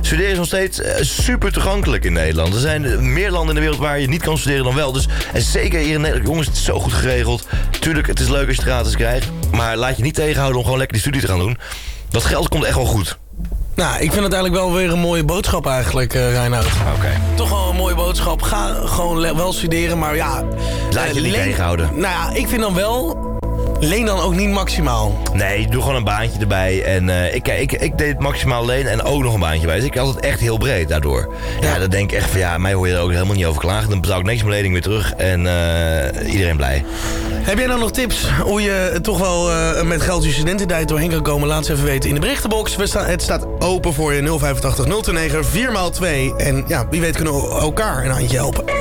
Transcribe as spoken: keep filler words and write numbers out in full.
studeren is nog steeds uh, super toegankelijk in Nederland. Er zijn meer landen in de wereld waar je niet kan studeren dan wel. Dus, en zeker hier in Nederland, jongens, het is zo goed geregeld. Tuurlijk, het is leuk als je het gratis krijgt. Maar laat je niet tegenhouden om gewoon lekker die studie te gaan doen. Dat geld komt echt wel goed. Nou, ik vind het eigenlijk wel weer een mooie boodschap eigenlijk, uh, Reinoud. Oké. Okay. Toch wel een mooie boodschap. Ga gewoon le- wel studeren, maar ja... Laat je uh, niet leen- tegenhouden. Nou ja, ik vind dan wel... Leen dan ook niet maximaal. Nee, doe gewoon een baantje erbij. En uh, ik, ik, ik deed maximaal lenen en ook nog een baantje bij. Dus ik had het echt heel breed daardoor. Ja, ja dan denk ik echt van ja, mij hoor je er ook helemaal niet over klagen. Dan betaal ik niks mijn lening weer terug. En uh, iedereen blij. Heb jij nou nog tips hoe je toch wel uh, met geld je studententijd doorheen kan komen? Laat ze even weten in de berichtenbox. We sta- het staat open voor je nul vijf acht nul twee negen vier maal twee. En ja, wie weet kunnen we elkaar een handje helpen.